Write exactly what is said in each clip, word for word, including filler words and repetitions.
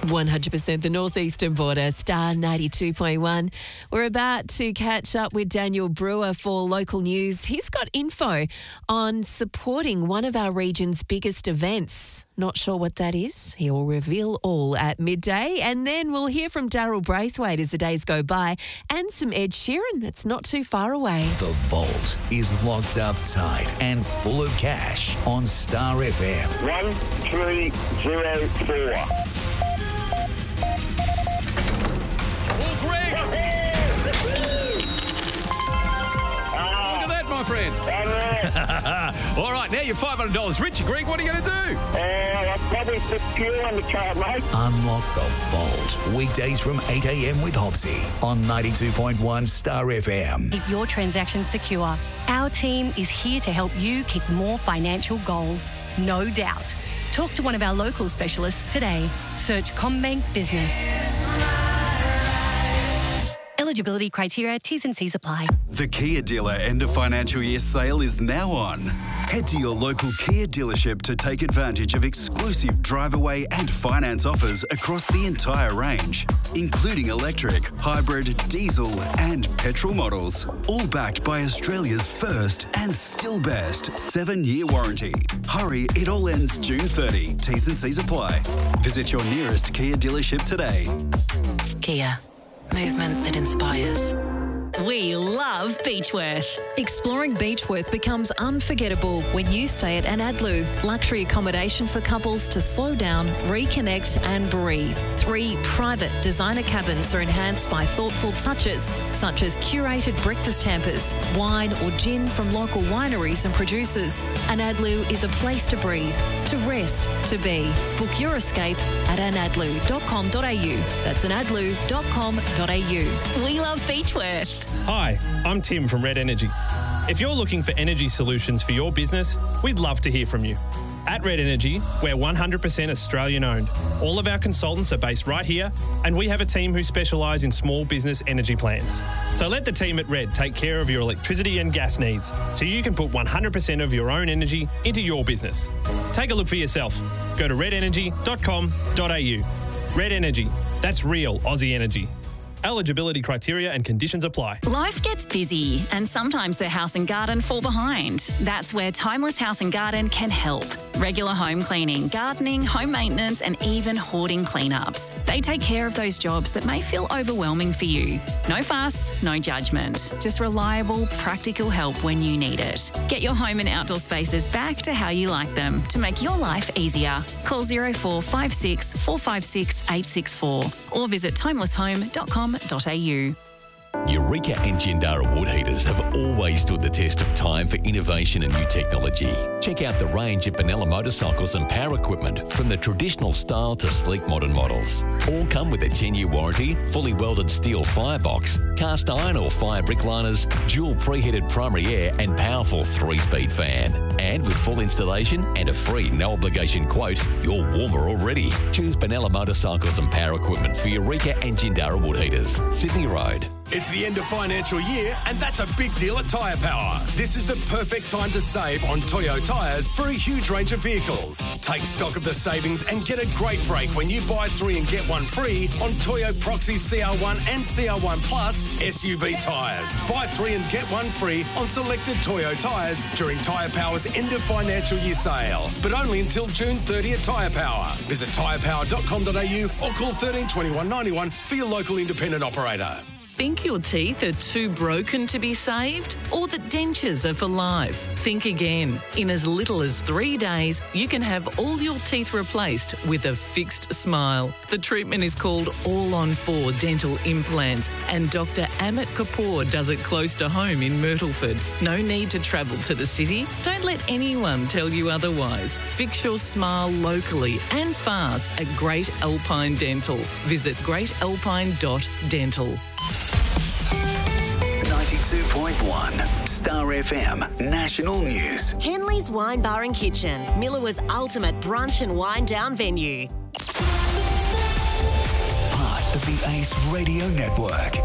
one hundred percent the northeastern border, Star ninety-two point one. We're about to catch up with Daniel Brewer for local news. He's got info on supporting one of our region's biggest events. Not sure what that is. He'll reveal all at midday. And then we'll hear from Daryl Braithwaite as the days go by, and some Ed Sheeran. It's not too far away. The vault is locked up tight and full of cash on Star F M. one three zero four. My friend. All right, now you're five hundred dollars richer, Greg. What are you going to do? Uh, I'll probably put fuel on the car, mate. Unlock the vault. Weekdays from eight a.m. with Hopsy on ninety-two point one Star F M. Keep your transactions secure. Our team is here to help you kick more financial goals, no doubt. Talk to one of our local specialists today. Search CommBank Business. Eligibility criteria, T's and C's apply. The Kia dealer end of financial year sale is now on. Head to your local Kia dealership to take advantage of exclusive drive away and finance offers across the entire range, including electric, hybrid, diesel and petrol models. All backed by Australia's first and still best seven-year warranty. Hurry, it all ends June thirtieth. T's and C's apply. Visit your nearest Kia dealership today. Kia. Movement that inspires. We love Beechworth. Exploring Beechworth becomes unforgettable when you stay at Anadlu, luxury accommodation for couples to slow down, reconnect and breathe. Three private designer cabins are enhanced by thoughtful touches such as curated breakfast hampers, wine or gin from local wineries and producers. Anadlu is a place to breathe, to rest, to be. Book your escape at anadlu dot com dot a u. That's anadlu dot com dot a u. We love Beechworth. Hi, I'm Tim from Red Energy. If you're looking for energy solutions for your business, we'd love to hear from you. At Red Energy, we're one hundred percent Australian owned. All of our consultants are based right here, and we have a team who specialise in small business energy plans. So let the team at Red take care of your electricity and gas needs so you can put one hundred percent of your own energy into your business. Take a look for yourself. Go to red energy dot com dot a u. Red Energy, that's real Aussie energy. Eligibility criteria and conditions apply. Life gets busy and sometimes the house and garden fall behind. That's where Timeless House and Garden can help. Regular home cleaning, gardening, home maintenance and even hoarding cleanups. They take care of those jobs that may feel overwhelming for you. No fuss, no judgment. Just reliable, practical help when you need it. Get your home and outdoor spaces back to how you like them to make your life easier. Call zero four five six, four five six, eight six four or visit timeless home dot com dot a u. Eureka and Jindara wood heaters have always stood the test of time for innovation and new technology. Check out the range of Benalla motorcycles and power equipment from the traditional style to sleek modern models. All come with a ten-year warranty, fully welded steel firebox, cast iron or fire brick liners, dual preheated primary air and powerful three-speed fan. And with full installation and a free no-obligation quote, you're warmer already. Choose Benalla motorcycles and power equipment for Eureka and Jindara wood heaters. Sydney Road. It's the end of financial year, and that's a big deal at Tyre Power. This is the perfect time to save on Toyo tyres for a huge range of vehicles. Take stock of the savings and get a great break when you buy three and get one free on Toyo Proxy C R one and C R one Plus S U V tyres. Buy three and get one free on selected Toyo tyres during Tyre Power's end of financial year sale, but only until June thirtieth at Tyre Power. Visit tyre power dot com dot a u or call thirteen twenty-one ninety-one for your local independent operator. Think your teeth are too broken to be saved? Or that dentures are for life? Think again. In as little as three days, you can have all your teeth replaced with a fixed smile. The treatment is called All on four Dental Implants, and Doctor Amit Kapoor does it close to home in Myrtleford. No need to travel to the city. Don't let anyone tell you otherwise. Fix your smile locally and fast at Great Alpine Dental. Visit great alpine dot dental. ninety-two point one Star F M National News. Henley's Wine Bar and Kitchen, Milawa's ultimate brunch and wine down venue. Part of the Ace Radio Network.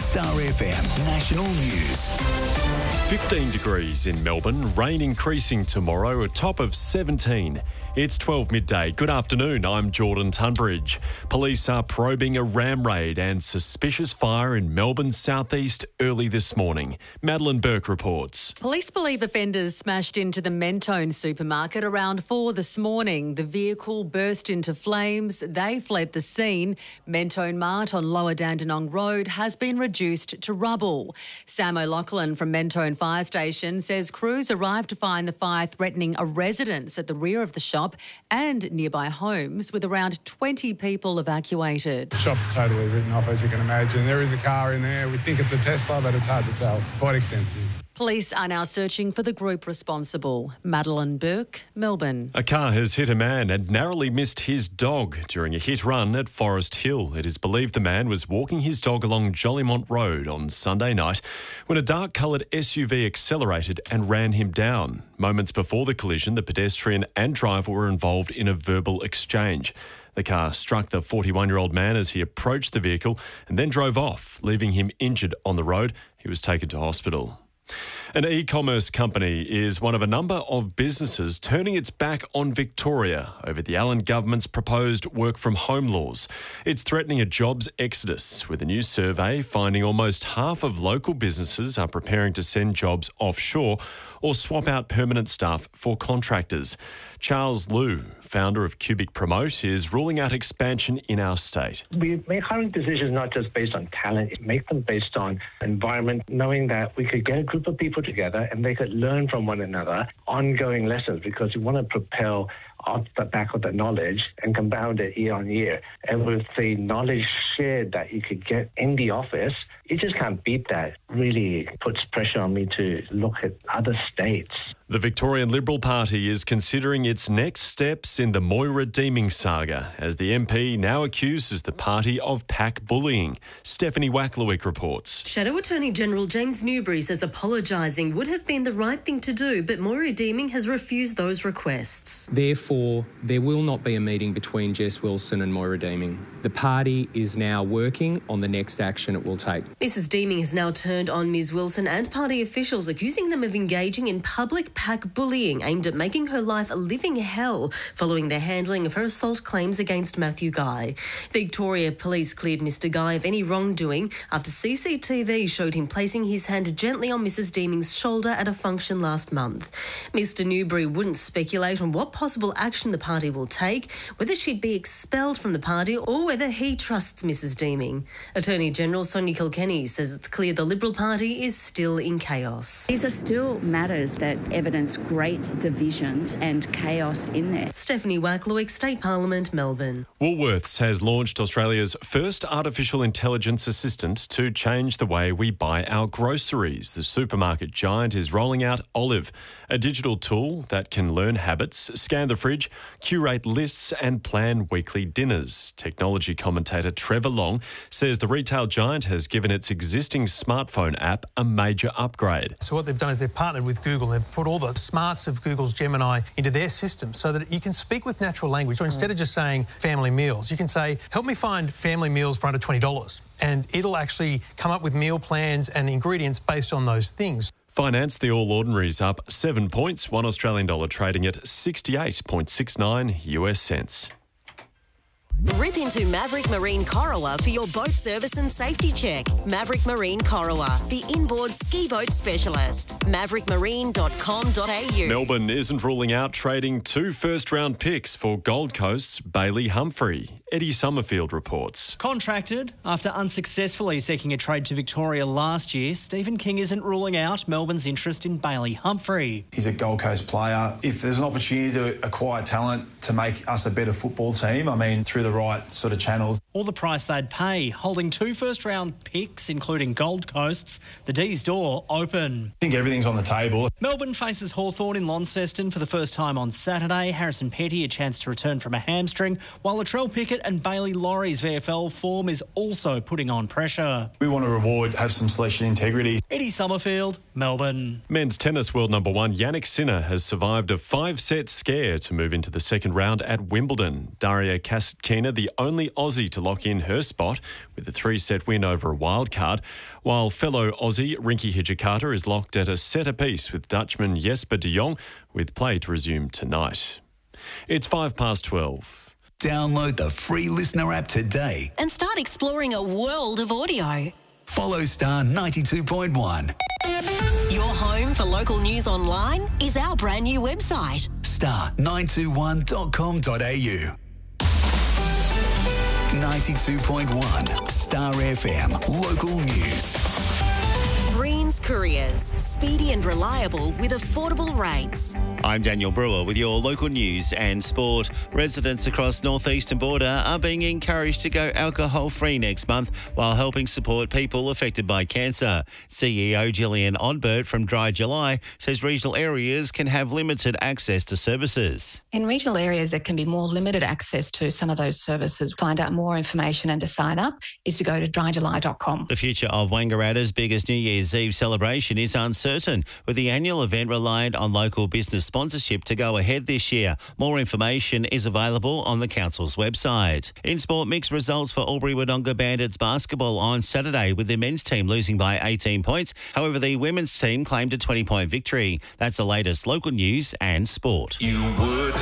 Star F M National News. fifteen degrees in Melbourne, rain increasing tomorrow, a top of seventeen. It's twelve midday. Good afternoon, I'm Jordan Tunbridge. Police are probing a ram raid and suspicious fire in Melbourne's southeast early this morning. Madeline Burke reports. Police believe offenders smashed into the Mentone supermarket around four this morning. The vehicle burst into flames. They fled the scene. Mentone Mart on Lower Dandenong Road has been reduced to rubble. Sam O'Loughlin from Mentone Fire Station says crews arrived to find the fire threatening a residence at the rear of the shop and nearby homes, with around twenty people evacuated. The shop's totally written off, as you can imagine. There is a car in there. We think it's a Tesla, but it's hard to tell. Quite extensive. Police are now searching for the group responsible. Madeline Burke, Melbourne. A car has hit a man and narrowly missed his dog during a hit-run at Forest Hill. It is believed the man was walking his dog along Jollymont Road on Sunday night when a dark-coloured S U V accelerated and ran him down. Moments before the collision, the pedestrian and driver were involved in a verbal exchange. The car struck the forty-one-year-old man as he approached the vehicle and then drove off, leaving him injured on the road. He was taken to hospital. An e-commerce company is one of a number of businesses turning its back on Victoria over the Allen government's proposed work-from-home laws. It's threatening a jobs exodus, with a new survey finding almost half of local businesses are preparing to send jobs offshore or swap out permanent staff for contractors. Charles Liu, founder of Cubic Promote, is ruling out expansion in our state. We make hiring decisions not just based on talent, we make them based on environment, knowing that we could get a group of people together and they could learn from one another, ongoing lessons, because we want to propel off the back of the knowledge and compound it year on year. And with the knowledge shared that you could get in the office, you just can't beat that. Really puts pressure on me to look at other states. The Victorian Liberal Party is considering its next steps in the Moira Deeming saga, as the M P now accuses the party of pack bullying. Stephanie Wacklewick reports. Shadow Attorney General James Newbury says apologising would have been the right thing to do, but Moira Deeming has refused those requests. Therefore, there will not be a meeting between Jess Wilson and Moira Deeming. The party is now working on the next action it will take. Missus Deeming has now turned on Miz Wilson and party officials, accusing them of engaging in public pack bullying aimed at making her life a living hell following their handling of her assault claims against Matthew Guy. Victoria Police cleared Mister Guy of any wrongdoing after C C T V showed him placing his hand gently on Missus Deeming's shoulder at a function last month. Mister Newbury wouldn't speculate on what possible action the party will take, whether she'd be expelled from the party or whether he trusts Missus Deeming. Attorney General Sonia Kilkenny says it's clear the Liberal Party is still in chaos. These are still matters that evidence great division and chaos in there. Stephanie Wacklewick, State Parliament, Melbourne. Woolworths has launched Australia's first artificial intelligence assistant to change the way we buy our groceries. The supermarket giant is rolling out Olive, a digital tool that can learn habits, scan the fridge, curate lists and plan weekly dinners. Technology commentator Trevor Long says the retail giant has given its existing smartphone app a major upgrade. So what they've done is they've partnered with Google. They've put all the smarts of Google's Gemini into their system so that you can speak with natural language. So instead of just saying family meals, you can say, help me find family meals for under twenty dollars. And it'll actually come up with meal plans and ingredients based on those things. Finance, the All Ordinaries up seven points, one Australian dollar trading at sixty-eight point six nine U S cents. Rip into Maverick Marine Corowa for your boat service and safety check. Maverick Marine Corowa, the inboard ski boat specialist. maverick marine dot com dot a u. Melbourne isn't ruling out trading two first-round picks for Gold Coast's Bailey Humphrey. Eddie Summerfield reports. Contracted after unsuccessfully seeking a trade to Victoria last year, Stephen King isn't ruling out Melbourne's interest in Bailey Humphrey. He's a Gold Coast player. If there's an opportunity to acquire talent to make us a better football team, I mean, through the right sort of channels. Or the price they'd pay, holding two first-round picks, including Gold Coast's, the D's door open. I think everything's on the table. Melbourne faces Hawthorn in Launceston for the first time on Saturday. Harrison Petty a chance to return from a hamstring, while Latrell Pickett and Bailey Laurie's V F L form is also putting on pressure. We want to reward, have some selection integrity. Eddie Summerfield, Melbourne. Men's tennis world number one Jannik Sinner has survived a five-set scare to move into the second round at Wimbledon. Daria Kasatkina, the only Aussie to lock in her spot with a three-set win over a wild card, while fellow Aussie Rinky Hijikata is locked at a set apiece with Dutchman Jesper de Jong, with play to resume tonight. It's five past twelve. Download the free Listener app today and start exploring a world of audio. Follow Star ninety-two point one. Your home for local news online is our brand new website. star nine two one dot com dot a u. ninety-two point one Star F M Local News. Greens Couriers, speedy and reliable with affordable rates. I'm Daniel Brewer with your local news and sport. Residents across northeastern border are being encouraged to go alcohol-free next month while helping support people affected by cancer. C E O Gillian Odbert from Dry July says regional areas can have limited access to services. In regional areas, there can be more limited access to some of those services. Find out more information and to sign up is to go to dry july dot com. The future of Wangaratta's biggest New Year's Eve celebration is uncertain, with the annual event reliant on local business sponsorship to go ahead this year. More information is available on the council's website. In sport, mixed results for Albury-Wodonga Bandits basketball on Saturday, with the men's team losing by eighteen points. However, the women's team claimed a twenty-point victory. That's the latest local news and sport. You would